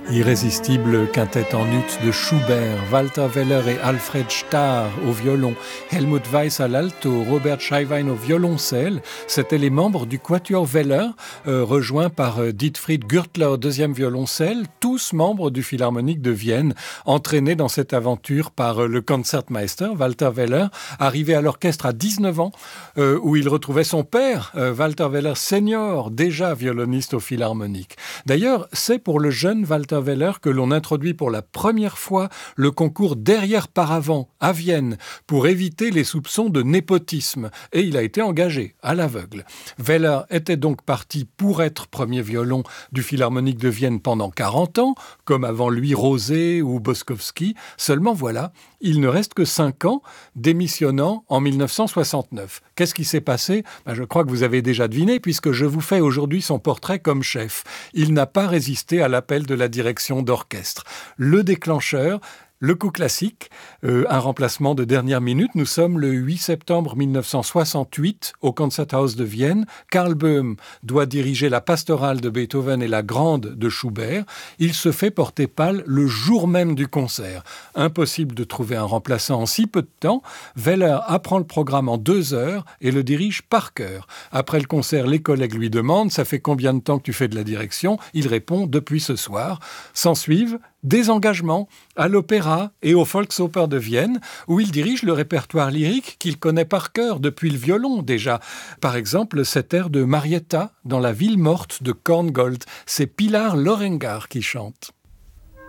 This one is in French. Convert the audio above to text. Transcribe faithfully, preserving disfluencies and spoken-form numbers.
Irrésistible quintette en ut de Schubert, Walter Weller et Alfred Starr au violon, Helmut Weiss à l'alto, Robert Scheiwein au violoncelle. C'étaient les membres du Quatuor Weller, euh, rejoints par euh, Dietfried Gürtler au deuxième violoncelle, tous membres du Philharmonique de Vienne, entraînés dans cette aventure par euh, le Concertmeister, Walter Weller, arrivé à l'orchestre à dix-neuf ans, euh, où il retrouvait son père, euh, Walter Weller senior, déjà violoniste au Philharmonique. D'ailleurs, c'est pour le jeune Walter Weller que l'on introduit pour la première fois le concours derrière par avant à Vienne pour éviter les soupçons de népotisme, et il a été engagé à l'aveugle. Weller était donc parti pour être premier violon du Philharmonique de Vienne pendant quarante ans, comme avant lui Rosé ou Boskowski. Seulement voilà, il ne reste que cinq ans, démissionnant en mille neuf cent soixante-neuf. Qu'est-ce qui s'est passé ? Ben, je crois que vous avez déjà deviné, puisque je vous fais aujourd'hui son portrait comme chef. Il n'a pas résisté à l'appel de la direction d'orchestre. Le déclencheur, le coup classique, euh, un remplacement de dernière minute. Nous sommes le huit septembre mille neuf cent soixante-huit au Concerthaus de Vienne. Karl Böhm doit diriger la pastorale de Beethoven et la grande de Schubert. Il se fait porter pâle le jour même du concert. Impossible de trouver un remplaçant en si peu de temps. Weller apprend le programme en deux heures et le dirige par cœur. Après le concert, les collègues lui demandent « Ça fait combien de temps que tu fais de la direction ?» Il répond « Depuis ce soir ». S'ensuivent des engagements à l'Opéra et au Volksoper de Vienne, où il dirige le répertoire lyrique qu'il connaît par cœur depuis le violon déjà. Par exemple, cet air de Marietta dans La ville morte de Korngold. C'est Pilar Lorengar qui chante.